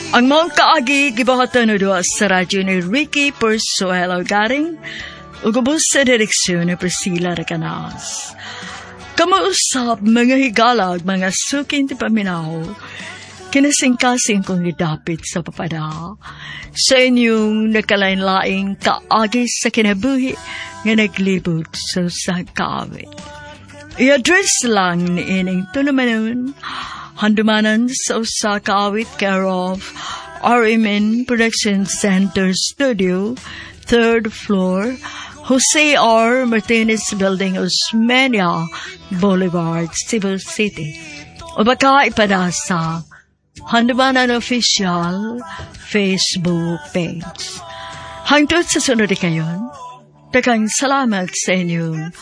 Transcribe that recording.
Ang mga kaagi, gibahatan na doon sa radyo ni Ricky Persuelo Garing, ugubos sa direksyon ni Priscilla Recanas. Kamuusap mga higalag, mga suking ti paminaw, kinasingkasing kong idapit sa papada, sa inyong nakalain-laing kaagi sa kinabuhi nga naglibot sa kaawit. I-address lang ni ining tunamanon, handumanan sa usa kaawit care of RMN Production Center Studio, 3rd floor, Jose R. Martinez Building, Osmeña Boulevard, Cebu City. O baka ipada sa Handumanan Official Facebook page. Hangtod sa sunod kayon, daghang salamat sa inyong